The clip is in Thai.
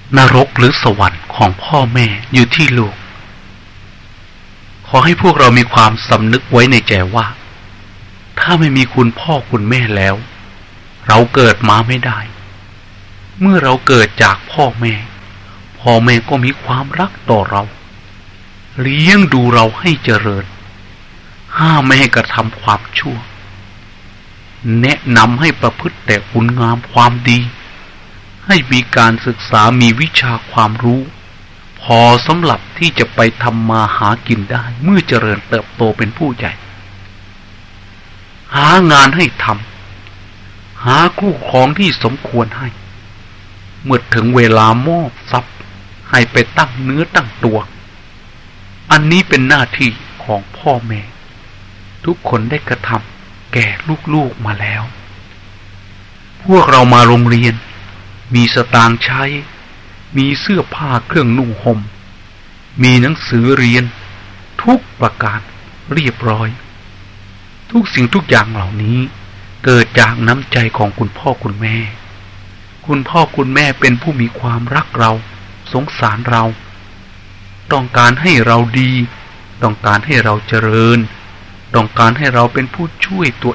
นรกหรือสวรรค์ของพ่อแม่อยู่ที่ลูกขอให้พวกเรามีความสำนึกไว้ในใจว่าถ้าไม่มีคุณพ่อคุณแม่แล้วเราเกิดมาไม่ได้เมื่อเราเกิดจากพ่อแม่ก็มีความรักต่อเราเลี้ยงดูเราให้เจริญห้ามไม่ให้กระทำความชั่วแนะนำให้ประพฤติแต่คุณงามความดีให้มีการศึกษามีวิชาความรู้พอสำหรับที่จะไปทำมาหากินได้เมื่อเจริญเติบโตเป็นผู้ใหญ่หางานให้ทำหาคู่ครองที่สมควรให้เมื่อถึงเวลามอบทรัพย์ให้ไปตั้งเนื้อตั้งตัวอันนี้เป็นหน้าที่ของพ่อแม่ทุกคนได้กระทำแก่ลูกๆมาแล้วพวกเรามาโรงเรียนมีสตางค์ใช้มีเสื้อผ้าเครื่องนุ่งห่มมีหนังสือเรียนทุกประการเรียบร้อยทุกสิ่งทุกอย่างเหล่านี้เกิดจากน้ำใจของคุณพ่อคุณแม่คุณพ่อคุณแม่เป็นผู้มีความรักเราสงสารเราต้องการให้เราดีต้องการให้เราเจริญต้องการให้เราเป็นผู้ช่วยตัว